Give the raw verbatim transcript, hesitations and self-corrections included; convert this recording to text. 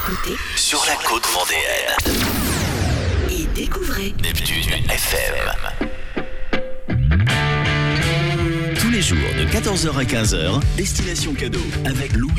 Écoutez sur la côte vendéenne. Et découvrez Neptune F M. Tous les jours de quatorze heures à quinze heures, Destination Cadeau avec Louis.